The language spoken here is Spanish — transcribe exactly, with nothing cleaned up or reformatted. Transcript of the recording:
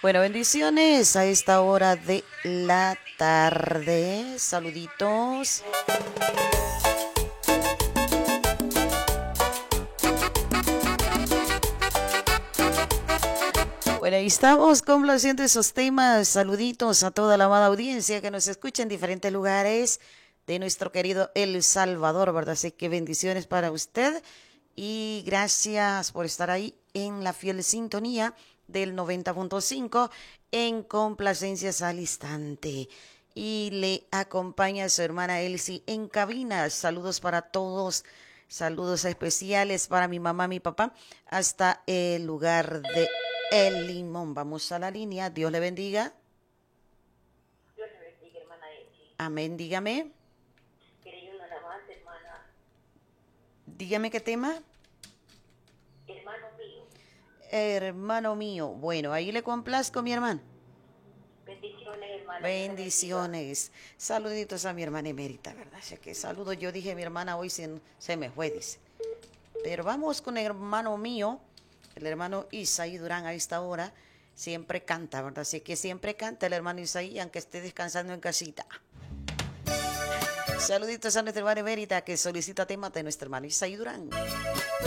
Bueno, bendiciones a esta hora de la tarde. Saluditos. Bueno, ahí estamos complaciendo esos temas. Saluditos a toda la amada audiencia que nos escucha en diferentes lugares de nuestro querido El Salvador, ¿verdad? Así que bendiciones para usted y gracias por estar ahí en la fiel sintonía del noventa punto cinco en Complacencias al Instante. Y le acompaña su hermana Elsie en cabina. Saludos para todos. Saludos especiales para mi mamá, mi papá, hasta el lugar de El Limón. Vamos a la línea. Dios le bendiga. Dios le bendiga, hermana Elsie. Amén, dígame. Quería una alabanza, hermana. Dígame qué tema. Hermano mío. Hermano mío. Bueno, ahí le complazco, mi hermano. Bendiciones, hermana. Bendiciones. Saluditos a mi hermana emérita, ¿verdad? Así que saludo. Yo dije, mi hermana hoy se, se me fue, dice. Pero vamos con el hermano mío, el hermano Isaí Durán a esta hora. Siempre canta, ¿verdad? Así que siempre canta el hermano Isaí, aunque esté descansando en casita. Saluditos a nuestra hermana emérita que solicita temas de nuestro hermano Isaí Durán.